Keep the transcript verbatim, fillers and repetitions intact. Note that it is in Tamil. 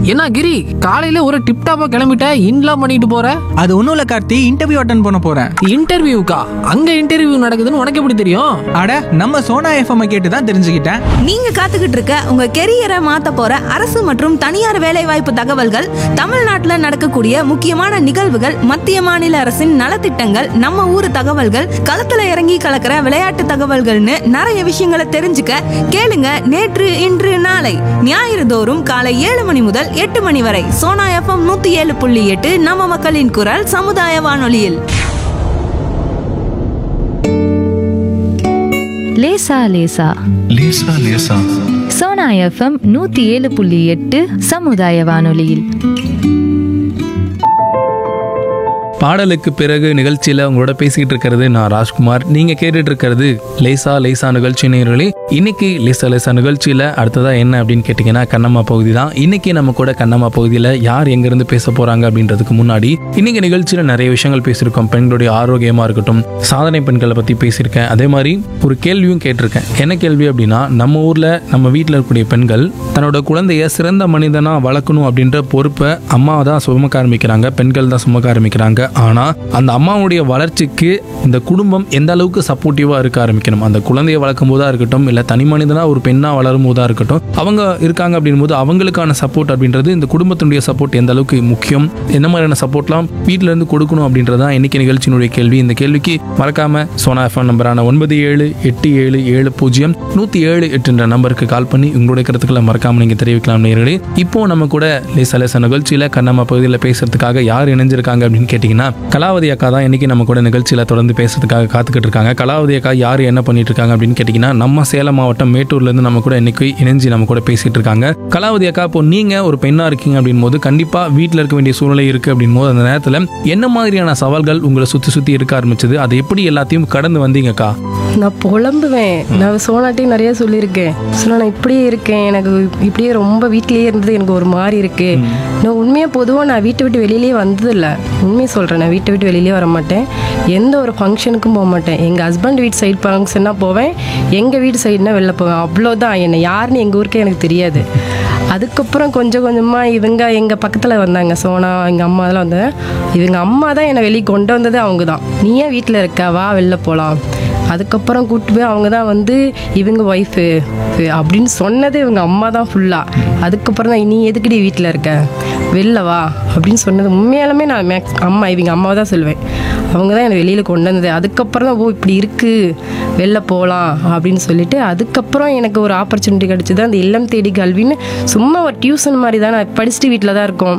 என்ன கிரி, காலையில ஒரு டிப்டாப்பா கிளம்பிட்ட, இன்லாம் பண்ணிட்டு போற? அது ஒன்றும் இல்லை கார்த்தி, இன்டர்வியூ அட்டன் பண்ண போகிறேன். இன்டர்வியூக்கா? அங்க இன்டர்வியூ நடக்குதுன்னு உனக்கு எப்படி தெரியும்? அட, நம்ம சோனா எஃப்எம் கேட்டு தான் தெரிஞ்சுக்கிட்டேன். நீங்க காத்துக்கிட்டு இருக்க உங்க கெரியரை மாத்த போற அரசு மற்றும் தனியார் வேலைவாய்ப்பு தகவல்கள், தமிழ்நாட்டுல நடக்கக்கூடிய முக்கியமான நிகழ்வுகள், மத்திய மாநில அரசின் நலத்திட்டங்கள், நம்ம ஊர் தகவல்கள், களத்துல இறங்கி கலக்கிற விளையாட்டு தகவல்கள்னு நிறைய விஷயங்களை தெரிஞ்சுக்க கேளுங்க. நேற்று இன்று நாளை ஞாயிறு தோறும் காலை ஏழு மணி முதல் எட்டு மணி வரை சோனா எஃப்எம் நூத்தி ஏழு புள்ளி எட்டு நம்ம மக்களின் குரல் சமுதாய வானொலியில். லேசா லேசா லேசா லேசா சோனா எஃப்எம் நூத்தி ஏழு புள்ளி எட்டு சமுதாய வானொலியில். பாடலுக்கு பிறகு நிகழ்ச்சியில் உங்களோட பேசிக்கிட்டு இருக்கிறது நான் ராஜ்குமார். நீங்கள் கேட்டுட்டு இருக்கிறது லேசா லேசா நிகழ்ச்சி நேயர்களே. இன்னைக்கு லேசா லேசா நிகழ்ச்சியில் அடுத்ததாக என்ன அப்படின்னு கேட்டிங்கன்னா கண்ணம்மா பகுதி தான். இன்னைக்கு நம்ம கூட கண்ணம்மா பகுதியில் யார் எங்கேருந்து பேச போகிறாங்க அப்படின்றதுக்கு முன்னாடி இன்னைக்கு நிகழ்ச்சியில் நிறைய விஷயங்கள் பேசியிருக்கோம். பெண்களுடைய ஆரோக்கியமாக இருக்கட்டும், சாதனை பெண்களை பற்றி பேசியிருக்கேன். அதே மாதிரி ஒரு கேள்வியும் கேட்டிருக்கேன். என்ன கேள்வி அப்படின்னா, நம்ம ஊரில் நம்ம வீட்டில் இருக்கக்கூடிய பெண்கள் தன்னோட குழந்தைய சிறந்த மனிதனாக வளர்க்கணும் அப்படின்ற பொறுப்பை அம்மா தான் சுமக்க ஆரம்பிக்கிறாங்க, பெண்கள் தான் சுமக்க ஆரம்பிக்கிறாங்க. ஆனால் அந்த அம்மாவுடைய வளர்ச்சிக்கு இந்த குடும்பம் எந்த அளவுக்கு சப்போர்ட்டிவாக இருக்க ஆரம்பிக்கணும். அந்த குழந்தையை வளர்க்கும் போதாக இருக்கட்டும், இல்லை தனி மனிதனாக ஒரு பெண்ணாக வளரும் போதாக இருக்கட்டும், அவங்க இருக்காங்க அப்படின் போது அவங்களுக்கான சப்போர்ட் அப்படின்றது, இந்த குடும்பத்தினுடைய சப்போர்ட் எந்த அளவுக்கு முக்கியம், என்ன மாதிரியான சப்போர்ட்லாம் வீட்டில இருந்து கொடுக்கணும் அப்படின்றதான் இன்னைக்கு நிகழ்ச்சியினுடைய கேள்வி. இந்த கேள்விக்கு மறக்காம சோனா எஃப்எம் நம்பரான ஒன்பது ஏழு எட்டு ஏழு ஏழு பூஜ்ஜியம் நூற்றி ஏழு எட்டுன்ற நம்பருக்கு கால் பண்ணி உங்களுடைய கருத்துக்களை மறக்காம நீங்கள் தெரிவிக்கலாம் நேயர்களே. இப்போ நம்ம கூட லேசா லேசா நிகழ்ச்சியில் கண்ணம்மா பகுதியில் பேசுறதுக்காக யார் இணைஞ்சிருக்காங்க அப்படின்னு கேட்டிங்கன்னா கலாவதி அக்கா தான் இன்னைக்கு நம்ம கூட நிகழ்ச்சியில் தொடர்ந்து பேசுறதுக்காக காத்துக்கிட்டு இருக்காங்க. கலாவதி அக்கா யார், என்ன பண்ணிட்டு இருக்காங்க அப்படின்னு கேட்டிங்கன்னா, நம்ம சேலம் மாவட்டம் மேட்டூர்ல இருந்து நம்ம கூட இன்னைக்கு இணைஞ்சு நம்ம கூட பேசிட்டு இருக்காங்க. கலாவதி அக்கா, இப்போ நீங்க ஒரு பெண்ணா இருக்கீங்க அப்படின் போது கண்டிப்பா வீட்டில் இருக்க வேண்டிய சூழ்நிலை இருக்கு அப்படின் போது அந்த நேரத்தில் என்ன மாதிரியான சவால்கள் உங்களை சுத்தி சுத்தி இருக்க ஆரம்பிச்சது, அதை எப்படி எல்லாத்தையும் கடந்து வந்தீங்கக்கா? நான் புலம்புவேன். நான் சோனாட்டையும் நிறைய சொல்லியிருக்கேன். சொன்னா நான் இப்படியே இருக்கேன், எனக்கு இப்படியே ரொம்ப வீட்டிலேயே இருந்தது எனக்கு ஒரு மாதிரி இருக்கு. நான் உண்மையாக பொதுவாக நான் வீட்டை விட்டு வெளியிலேயே வந்ததில்லை. உண்மையை சொல்கிறேன், நான் வீட்டை விட்டு வெளியிலே வர மாட்டேன், எந்த ஒரு ஃபங்க்ஷனுக்கும் போக மாட்டேன். எங்கள் ஹஸ்பண்ட் வீட்டு சைடு ஃபங்க்ஷன்னா போவேன், எங்கள் வீட்டு சைடுனா வெளில போவேன். அவ்வளோதான். என்னை யாருன்னு எங்கள் ஊருக்கே எனக்கு தெரியாது. அதுக்கப்புறம் கொஞ்சம் கொஞ்சமாக இவங்க எங்கள் பக்கத்தில் வந்தாங்க, சோனா எங்கள் அம்மா அதெல்லாம் வந்தாங்க. இவங்க அம்மா தான் என்னை வெளியே கொண்டு வந்ததே அவங்க தான். நீ ஏன் வீட்டில் இருக்க, வா வெளில போகலாம். அதுக்கப்புறம் கூப்பிட்டு போய் அவங்க தான் வந்து இவங்க ஒய்ஃபு அப்படின்னு சொன்னது இவங்க அம்மா தான் ஃபுல்லாக. அதுக்கப்புறம் தான் நீ எதுக்குடி வீட்டில் இருக்க, வெளில வா அப்படின்னு சொன்னது. உண்மையாலுமே நான் மேக்ஸ் அம்மா இவங்க அம்மாவை தான் சொல்லுவேன். அவங்க தான் என்னை வெளியில் கொண்டு வந்தது. அதுக்கப்புறம் தான் ஓ இப்படி இருக்குது, வெளில போகலாம் அப்படின்னு சொல்லிட்டு அதுக்கப்புறம் எனக்கு ஒரு ஆப்பர்ச்சுனிட்டி கிடச்சிது. அந்த இல்லம் தேடி கல்வின்னு சும்மா ஒரு டியூஷன் மாதிரி தான். நான் படிச்சுட்டு வீட்டில் தான் இருக்கோம்.